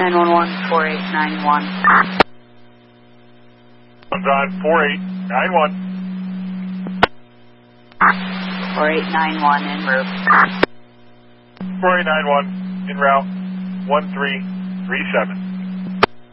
911, 4891. On 4891. 4891 en route. 4891 en route 1337.